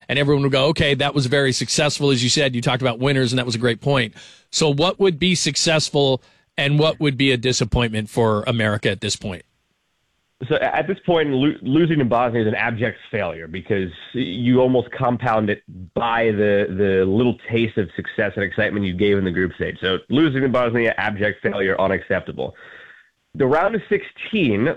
and everyone would go, okay, that was very successful. As you said, you talked about winners, and that was a great point. So what would be successful and what would be a disappointment for America at this point? So at this point, losing to Bosnia is an abject failure because you almost compound it by the little taste of success and excitement you gave in the group stage. So losing to Bosnia, abject failure, unacceptable. The round of 16,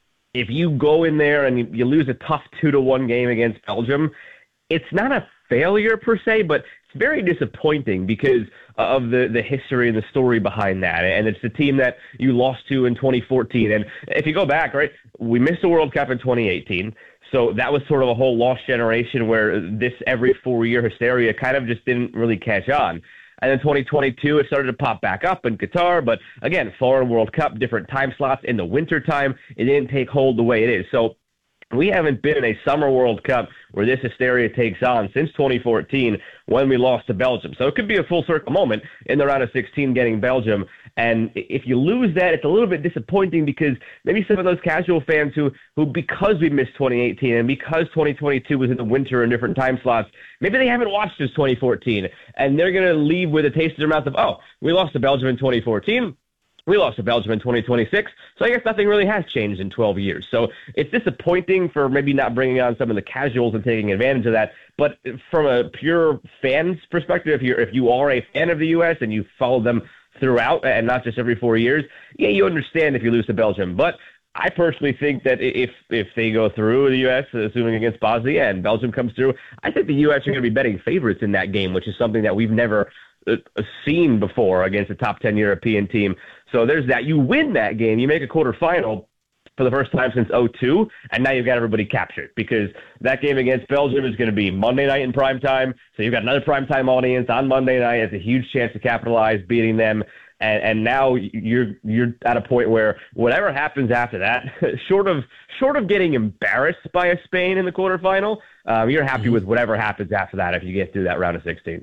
if you go in there and you lose a tough 2-1 game against Belgium, it's not a failure per se, but it's very disappointing because of the history and the story behind that. And it's the team that you lost to in 2014. And if you go back, right, we missed the World Cup in 2018. So that was sort of a whole lost generation where this every 4-year hysteria kind of just didn't really catch on. And then 2022, it started to pop back up in Qatar. But again, foreign World Cup, different time slots in the winter time. It didn't take hold the way it is. So we haven't been in a summer World Cup where this hysteria takes on since 2014 when we lost to Belgium. So it could be a full circle moment in the round of 16 getting Belgium. And if you lose that, it's a little bit disappointing because maybe some of those casual fans who because we missed 2018 and because 2022 was in the winter and different time slots, maybe they haven't watched this 2014 and they're going to leave with a taste in their mouth of, oh, we lost to Belgium in 2014. We lost to Belgium in 2026, so I guess nothing really has changed in 12 years. So it's disappointing for maybe not bringing on some of the casuals and taking advantage of that. But from a pure fan's perspective, if you are a fan of the U.S. and you follow them throughout and not just every 4 years, yeah, you understand if you lose to Belgium. But I personally think that if they go through the U.S., assuming against Bosnia, and Belgium comes through, I think the U.S. are going to be betting favorites in that game, which is something that we've never seen before against a top 10 European team. So there's that. You win that game, you make a quarterfinal for the first time since 2002, and now you've got everybody captured because that game against Belgium is going to be Monday night in prime time. So you've got another primetime audience on Monday night. It's a huge chance to capitalize beating them. And now you're at a point where whatever happens after that, short of getting embarrassed by a Spain in the quarterfinal, you're happy with whatever happens after that if you get through that round of 16.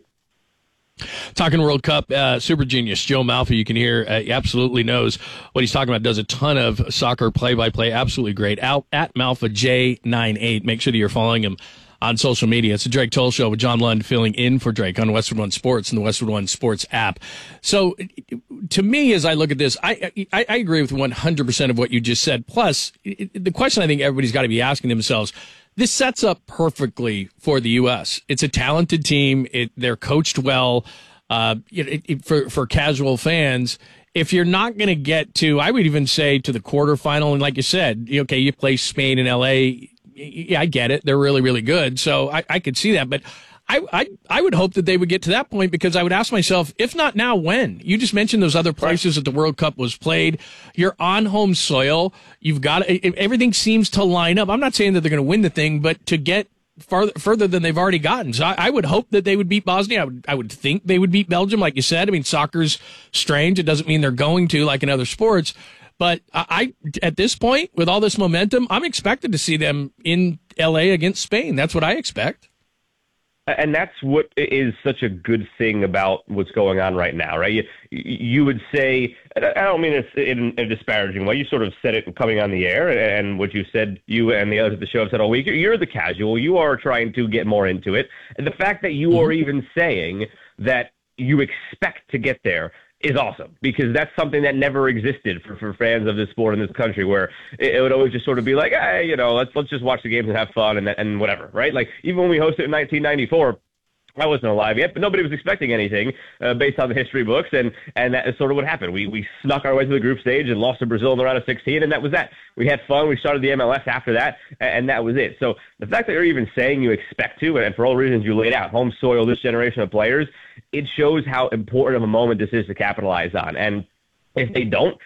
Talking World Cup, super genius Joe Malfa, you can hear, he absolutely knows what he's talking about, does a ton of soccer play-by-play, absolutely great. Out at Malfa J98. Make sure that you're following him on social media. It's the Drake Toll Show with John Lund filling in for Drake on Westwood One Sports and the Westwood One Sports app. So to me, as I look at this, I agree with 100% of what you just said. Plus, the question I think everybody's got to be asking themselves, this sets up perfectly for the U.S. It's a talented team. They're coached well. For casual fans, if you're not going to get to, I would even say to the quarterfinal, and like you said, okay, you play Spain and L.A., yeah, I get it. They're really, really good. So I could see that. But I would hope that they would get to that point because I would ask myself, if not now, when? You just mentioned those other places that the World Cup was played. You're on home soil. You've got everything seems to line up. I'm not saying that they're going to win the thing, but to get further than they've already gotten. So I would hope that they would beat Bosnia. I would think they would beat Belgium, like you said. I mean, soccer's strange. It doesn't mean they're going to, like in other sports. But I at this point, with all this momentum, I'm expected to see them in L.A. against Spain. That's what I expect. And that's what is such a good thing about what's going on right now, right? You would say, I don't mean this in a disparaging way, you sort of said it coming on the air, and what you said, you and the others at the show have said all week, you're the casual, you are trying to get more into it. And the fact that you are even saying that you expect to get there is awesome, because that's something that never existed for fans of this sport in this country, where it would always just sort of be like, hey, let's just watch the games and have fun and whatever, right? Like, even when we hosted in 1994, I wasn't alive yet, but nobody was expecting anything based on the history books, and that is sort of what happened. We snuck our way to the group stage and lost to Brazil in the round of 16, and that was that. We had fun. We started the MLS after that, and that was it. So the fact that you're even saying you expect to, and for all reasons you laid out, home soil, this generation of players, it shows how important of a moment this is to capitalize on. And if they don't,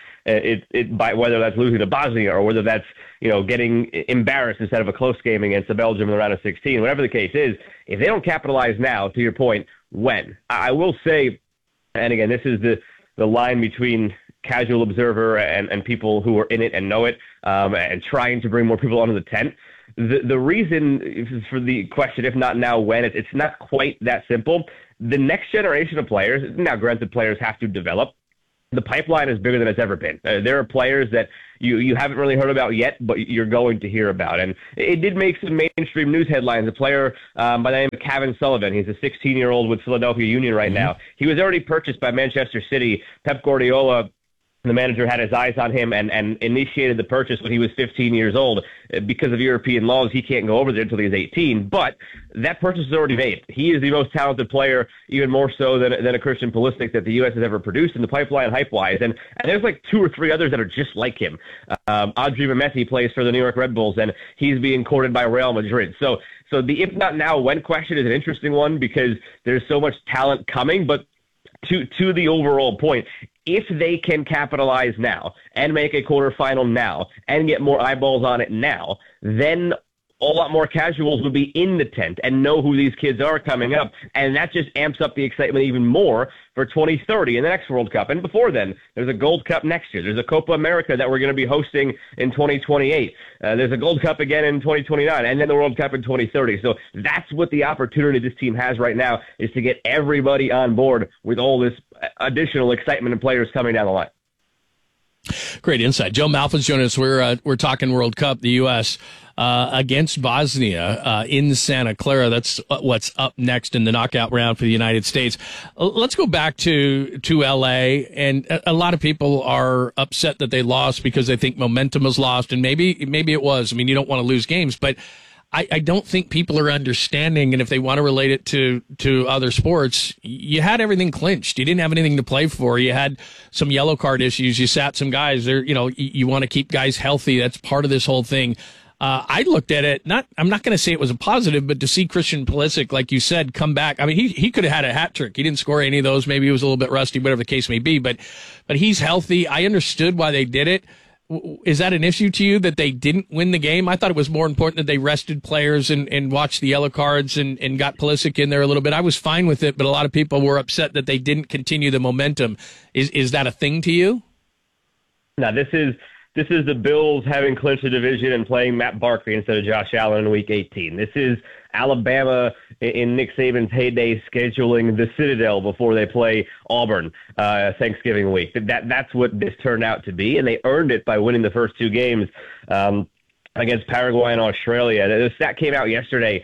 by whether that's losing to Bosnia or whether that's getting embarrassed instead of a close game against the Belgium in the round of 16, whatever the case is, if they don't capitalize now, to your point, when? I will say, and again, this is the line between casual observer and people who are in it and know it, and trying to bring more people onto the tent. The reason for the question, if not now, when, it's not quite that simple. The next generation of players, now granted players have to develop, the pipeline is bigger than it's ever been. There are players that you haven't really heard about yet, but you're going to hear about. And it did make some mainstream news headlines. A player by the name of Kevin Sullivan, he's a 16-year-old with Philadelphia Union right now. He was already purchased by Manchester City. Pep Guardiola, the manager, had his eyes on him and initiated the purchase when he was 15 years old. Because of European laws, he can't go over there until he's 18. But that purchase is already made. He is the most talented player, even more so than a Christian Pulisic that the U.S. has ever produced in the pipeline hype-wise. And there's like 2 or 3 others that are just like him. Audrey Mehmeti plays for the New York Red Bulls, and he's being courted by Real Madrid. So the if not now, when question is an interesting one because there's so much talent coming. But to the overall point, if they can capitalize now and make a quarterfinal now and get more eyeballs on it now, then a lot more casuals would be in the tent and know who these kids are coming up. And that just amps up the excitement even more for 2030 in the next World Cup. And before then, there's a Gold Cup next year. There's a Copa America that we're going to be hosting in 2028. There's a Gold Cup again in 2029, and then the World Cup in 2030. So that's what the opportunity this team has right now, is to get everybody on board with all this additional excitement and players coming down the line. Great insight. Joe Malfa's joining us. We're talking World Cup, the U.S. Against Bosnia in Santa Clara. That's what's up next in the knockout round for the United States. Let's go back to L.A. And a lot of people are upset that they lost because they think momentum was lost, and maybe it was. I mean, you don't want to lose games, but I don't think people are understanding, and if they want to relate it to other sports, you had everything clinched. You didn't have anything to play for. You had some yellow card issues. You sat some guys there. You want to keep guys healthy. That's part of this whole thing. I looked at it, I'm not going to say it was a positive, but to see Christian Pulisic, like you said, come back. I mean, he could have had a hat trick. He didn't score any of those. Maybe he was a little bit rusty, whatever the case may be, but he's healthy. I understood why they did it. Is that an issue to you that they didn't win the game? I thought it was more important that they rested players and watched the yellow cards and got Pulisic in there a little bit. I was fine with it, but a lot of people were upset that they didn't continue the momentum. Is that a thing to you? No, this is the Bills having clinched the division and playing Matt Barkley instead of Josh Allen in Week 18. This is Alabama in Nick Saban's heyday scheduling the Citadel before they play Auburn Thanksgiving week. That's what this turned out to be, and they earned it by winning the first 2 games against Paraguay and Australia. The stat came out yesterday.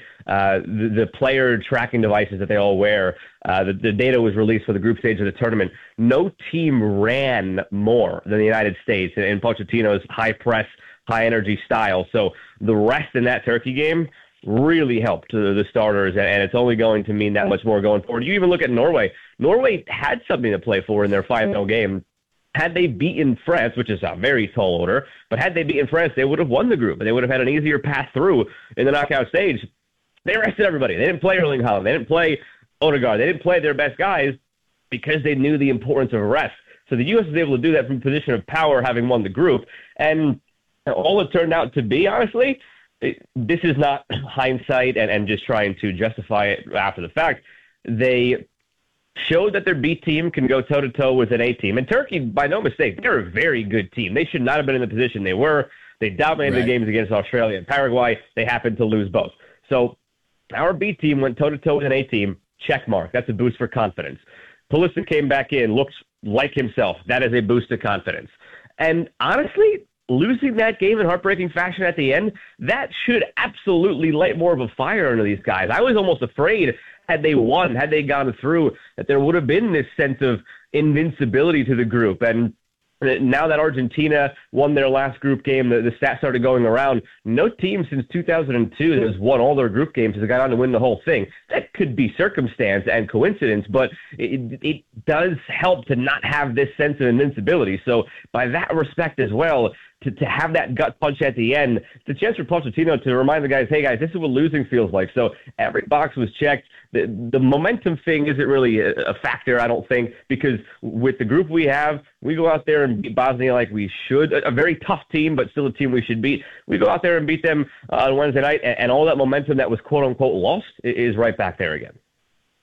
The player tracking devices that they all wear, the data was released for the group stage of the tournament. No team ran more than the United States in Pochettino's high press, high energy style. So the rest in that Turkey game really helped the starters, and it's only going to mean that much more going forward. You even look at Norway. Norway had something to play for in their final game. Had they beaten France, which is a very tall order, but had they beaten France, they would have won the group, and they would have had an easier path through in the knockout stage. They rested everybody. They didn't play Erling Haaland. They didn't play Odegaard. They didn't play their best guys because they knew the importance of rest. So the U.S. was able to do that from a position of power, having won the group. And all it turned out to be, honestly, this is not hindsight and just trying to justify it after the fact. They showed that their B team can go toe-to-toe with an A team. And Turkey, by no mistake, they're a very good team. They should not have been in the position they were. They dominated the games against Australia and Paraguay. They happened to lose both. So our B team went toe-to-toe with an A team. Check mark. That's a boost for confidence. Pulisic came back in, looks like himself. That is a boost to confidence. And honestly, losing that game in heartbreaking fashion at the end, that should absolutely light more of a fire under these guys. I was almost afraid, had they won, had they gone through, that there would have been this sense of invincibility to the group. And now that Argentina won their last group game, the stats started going around. No team since 2002 that has won all their group games has gone on to win the whole thing. That could be circumstance and coincidence, but it does help to not have this sense of invincibility. So by that respect as well, to have that gut punch at the end, it's a chance for Pochettino to remind the guys, hey guys, this is what losing feels like. So every box was checked. The momentum thing isn't really a factor, I don't think, because with the group we have, we go out there and beat Bosnia like we should. A very tough team, but still a team we should beat. We go out there and beat them on Wednesday night, and all that momentum that was quote-unquote lost is right back there again.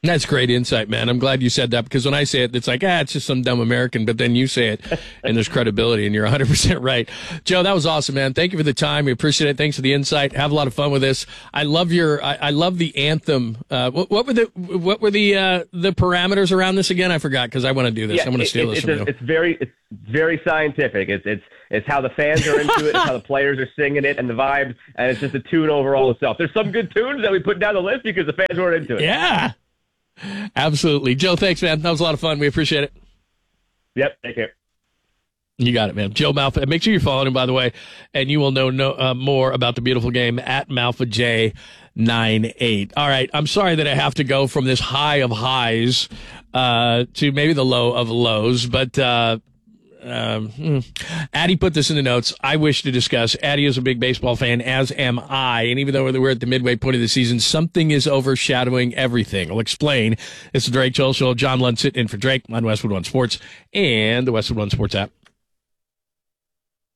That's great insight, man. I'm glad you said that, because when I say it, it's like, it's just some dumb American. But then you say it, and there's credibility, and you're 100% right. Joe, that was awesome, man. Thank you for the time. We appreciate it. Thanks for the insight. Have a lot of fun with this. I love I love the anthem. What were the parameters around this again? I forgot, because I want to do this. Yeah, I'm going to steal this from you. It's very scientific. It's how the fans are into it. It's how the players are singing it and the vibes, and it's just a tune overall itself. There's some good tunes that we put down the list because the fans weren't into it. Yeah. Absolutely. Joe, thanks, man. That was a lot of fun. We appreciate it. Yep. Take care. You got it, man. Joe Malfa. Make sure you're following him, by the way, and you will know more about the beautiful game at MalfaJ98. All right. I'm sorry that I have to go from this high of highs to maybe the low of lows, but Addie put this in the notes. I wish to discuss. Addie is a big baseball fan, as am I. And even though we're at the midway point of the season, something is overshadowing everything. I'll explain. It's the Drake Joel Show. John Lund sitting in for Drake on Westwood One Sports and the Westwood One Sports app.